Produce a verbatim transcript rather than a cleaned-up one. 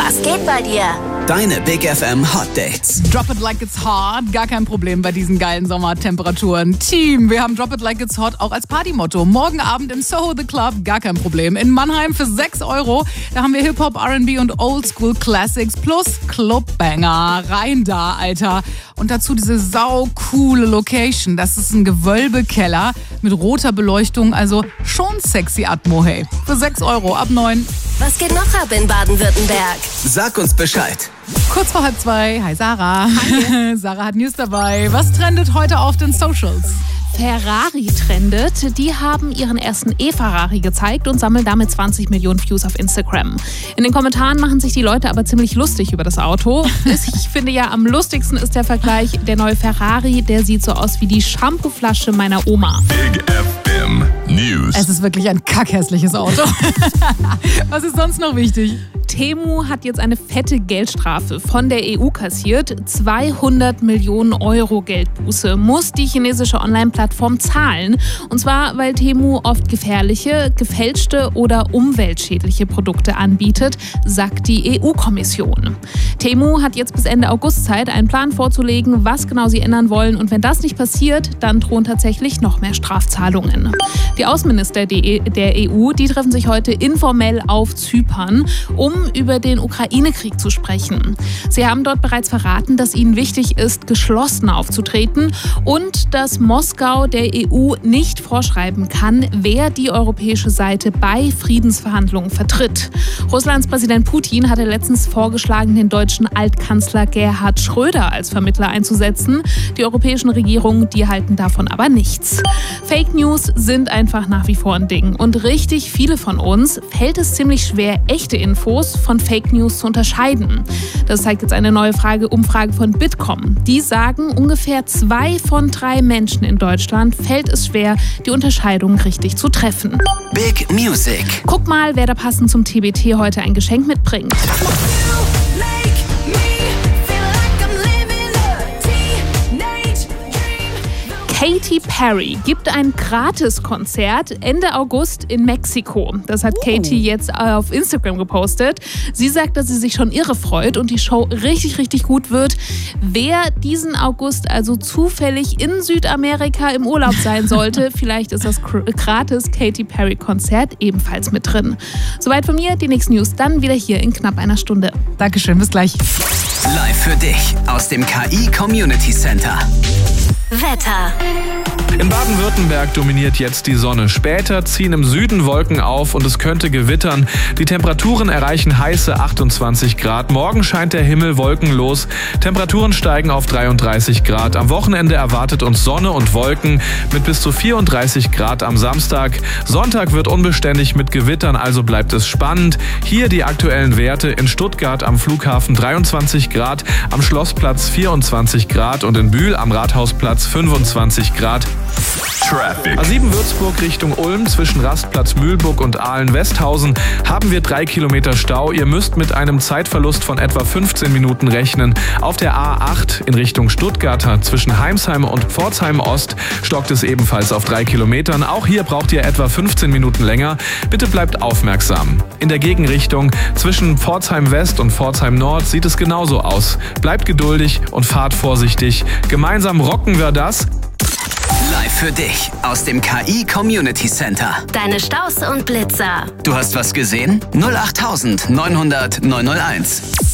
Was geht bei dir? Deine Big F M Hot Dates. Drop it like it's hot, gar kein Problem bei diesen geilen Sommertemperaturen. Team, wir haben Drop it like it's hot auch als Partymotto. Morgen Abend im Soho The Club, gar kein Problem. In Mannheim für sechs Euro, da haben wir Hip-Hop, R and B und Oldschool Classics plus Clubbanger. Rein da, Alter. Und dazu diese saucoole Location. Das ist ein Gewölbekeller mit roter Beleuchtung, also schon sexy Atmo, hey. Für sechs Euro ab neun. Was geht noch ab in Baden-Württemberg? Sag uns Bescheid. Kurz vor halb zwei. Hi Sarah. Hi. Sarah hat News dabei. Was trendet heute auf den Socials? Ferrari trendet. Die haben ihren ersten E-Ferrari gezeigt und sammeln damit zwanzig Millionen Views auf Instagram. In den Kommentaren machen sich die Leute aber ziemlich lustig über das Auto. Ich finde ja, am lustigsten ist der Vergleich. Der neue Ferrari, der sieht so aus wie die Shampooflasche meiner Oma. Big F M News. Es ist wirklich ein kackhässliches Auto. Was ist sonst noch wichtig? Temu hat jetzt eine fette Geldstrafe von der E U kassiert. zweihundert Millionen Euro Geldbuße muss die chinesische Online-Plattform zahlen. Und zwar, weil Temu oft gefährliche, gefälschte oder umweltschädliche Produkte anbietet, sagt die E U-Kommission. Temu hat jetzt bis Ende August Zeit, einen Plan vorzulegen, was genau sie ändern wollen. Und wenn das nicht passiert, dann drohen tatsächlich noch mehr Strafzahlungen. Die Außenminister der E U, die treffen sich heute informell auf Zypern, um über den Ukraine-Krieg zu sprechen. Sie haben dort bereits verraten, dass ihnen wichtig ist, geschlossen aufzutreten und dass Moskau der E U nicht vorschreiben kann, wer die europäische Seite bei Friedensverhandlungen vertritt. Russlands Präsident Putin hatte letztens vorgeschlagen, den deutschen Altkanzler Gerhard Schröder als Vermittler einzusetzen. Die europäischen Regierungen, die halten davon aber nichts. Fake News sind einfach nach wie vor ein Ding. Und richtig viele von uns fällt es ziemlich schwer, echte Infos von Fake News zu unterscheiden. Das zeigt jetzt eine neue Frage, Umfrage von Bitkom. Die sagen, ungefähr zwei von drei Menschen in Deutschland fällt es schwer, die Unterscheidung richtig zu treffen. Big Music. Guck mal, wer da passend zum T B T heute ein Geschenk mitbringt. Katy Perry gibt ein Gratiskonzert Ende August in Mexiko. Das hat Katy jetzt auf Instagram gepostet. Sie sagt, dass sie sich schon irre freut und die Show richtig, richtig gut wird. Wer diesen August also zufällig in Südamerika im Urlaub sein sollte, vielleicht ist das gratis Katy Perry Konzert ebenfalls mit drin. Soweit von mir, die nächsten News dann wieder hier in knapp einer Stunde. Dankeschön, bis gleich. Live für dich aus dem K I Community Center. Wetter. In Baden-Württemberg dominiert jetzt die Sonne. Später ziehen im Süden Wolken auf und es könnte gewittern. Die Temperaturen erreichen heiße achtundzwanzig Grad. Morgen scheint der Himmel wolkenlos. Temperaturen steigen auf dreiunddreißig Grad. Am Wochenende erwartet uns Sonne und Wolken mit bis zu vierunddreißig Grad am Samstag. Sonntag wird unbeständig mit Gewittern, also bleibt es spannend. Hier die aktuellen Werte: in Stuttgart am Flughafen dreiundzwanzig Grad, am Schlossplatz vierundzwanzig Grad und in Bühl am Rathausplatz fünfundzwanzig Grad. Traffic. A sieben Würzburg Richtung Ulm zwischen Rastplatz Mühlburg und Ahlen-Westhausen haben wir drei Kilometer Stau. Ihr müsst mit einem Zeitverlust von etwa fünfzehn Minuten rechnen. Auf der A acht in Richtung Stuttgarter zwischen Heimsheim und Pforzheim Ost stockt es ebenfalls auf drei Kilometern. Auch hier braucht ihr etwa fünfzehn Minuten länger. Bitte bleibt aufmerksam. In der Gegenrichtung zwischen Pforzheim West und Pforzheim Nord sieht es genauso aus. Bleibt geduldig und fahrt vorsichtig. Gemeinsam rocken wir das. Live für dich aus dem K I Community Center. Deine Staus und Blitzer. Du hast was gesehen? null acht neunhundert neunhunderт neunhunderteins.